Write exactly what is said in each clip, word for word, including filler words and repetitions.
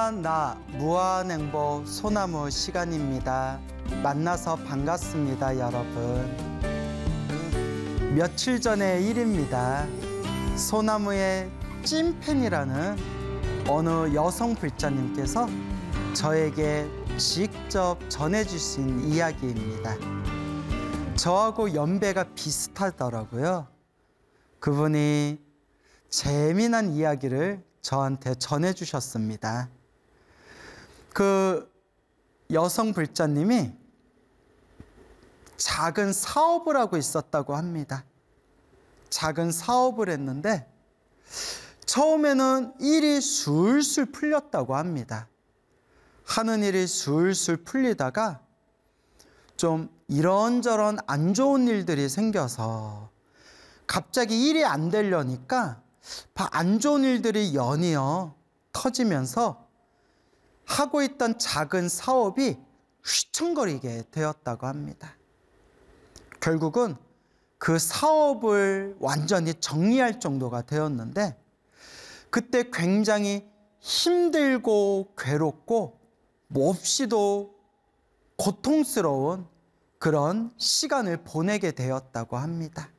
소중한 나 무한행복 소나무 시간입니다. 만나서 반갑습니다, 여러분. 며칠 전의 일입니다. 소나무의 찐팬이라는 어느 여성 불자님께서 저에게 직접 전해주신 이야기입니다. 저하고 연배가 비슷하더라고요. 그분이 재미난 이야기를 저한테 전해주셨습니다. 그 여성 불자님이 작은 사업을 하고 있었다고 합니다. 작은 사업을 했는데 처음에는 일이 술술 풀렸다고 합니다. 하는 일이 술술 풀리다가 좀 이런저런 안 좋은 일들이 생겨서 갑자기 일이 안 되려니까 안 좋은 일들이 연이어 터지면서 하고 있던 작은 사업이 휘청거리게 되었다고 합니다. 결국은 그 사업을 완전히 정리할 정도가 되었는데 그때 굉장히 힘들고 괴롭고 몹시도 고통스러운 그런 시간을 보내게 되었다고 합니다.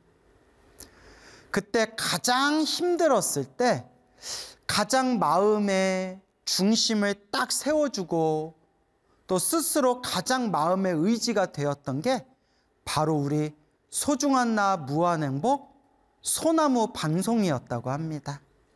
그때 가장 힘들었을 때 가장 마음의 중심을 딱 세워주고 또 스스로 가장 마음의 의지가 되었던 게 바로 우리 소중한 나 무한행복 소나무 방송이었다고 합니다.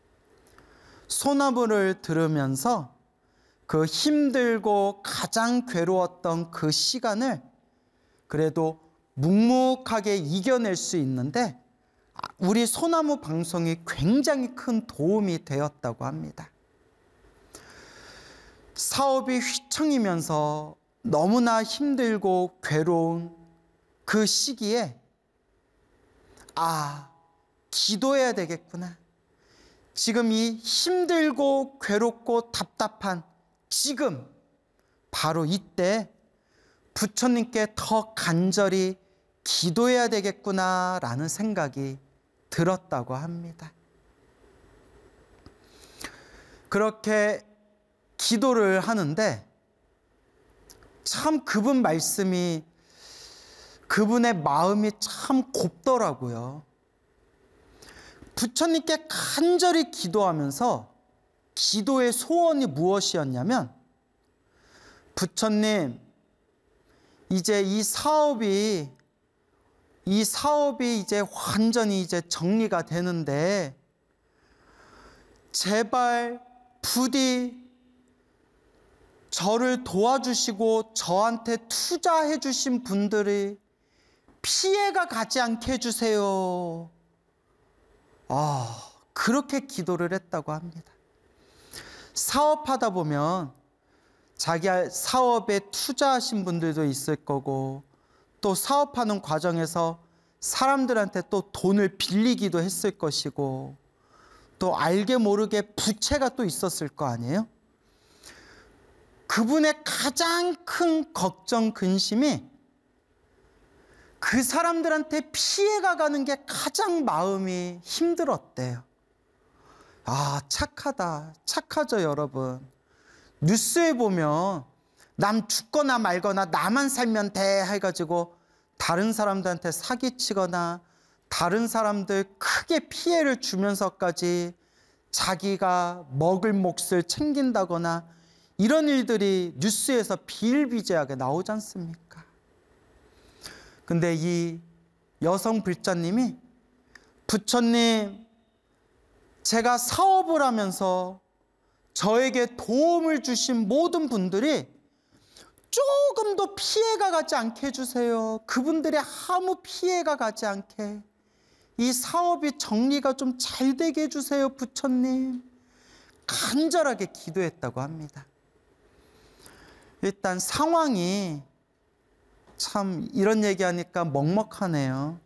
소나무를 들으면서 그 힘들고 가장 괴로웠던 그 시간을 그래도 묵묵하게 이겨낼 수 있는데 우리 소나무 방송이 굉장히 큰 도움이 되었다고 합니다. 사업이 휘청이면서 너무나 힘들고 괴로운 그 시기에 아, 기도해야 되겠구나. 지금 이 힘들고 괴롭고 답답한 지금 바로 이때 부처님께 더 간절히 기도해야 되겠구나라는 생각이 들었다고 합니다. 그렇게 기도를 하는데 참 그분 말씀이 그분의 마음이 참 곱더라고요. 부처님께 간절히 기도하면서 기도의 소원이 무엇이었냐면 부처님, 이제 이 사업이 이 사업이 이제 완전히 이제 정리가 되는데 제발 부디 저를 도와주시고 저한테 투자해 주신 분들이 피해가 가지 않게 해주세요. 아, 그렇게 기도를 했다고 합니다. 사업하다 보면 자기 사업에 투자하신 분들도 있을 거고 또 사업하는 과정에서 사람들한테 또 돈을 빌리기도 했을 것이고 또 알게 모르게 부채가 또 있었을 거 아니에요? 그분의 가장 큰 걱정, 근심이 그 사람들한테 피해가 가는 게 가장 마음이 힘들었대요. 아, 착하다. 착하죠, 여러분. 뉴스에 보면 남 죽거나 말거나 나만 살면 돼 해가지고 다른 사람들한테 사기치거나 다른 사람들 크게 피해를 주면서까지 자기가 먹을 몫을 챙긴다거나 이런 일들이 뉴스에서 비일비재하게 나오지 않습니까? 근데 이 여성 불자님이 부처님, 제가 사업을 하면서 저에게 도움을 주신 모든 분들이 조금도 피해가 가지 않게 해주세요. 그분들의 아무 피해가 가지 않게 이 사업이 정리가 좀 잘 되게 해주세요, 부처님. 간절하게 기도했다고 합니다. 일단 상황이 참 이런 얘기하니까 먹먹하네요.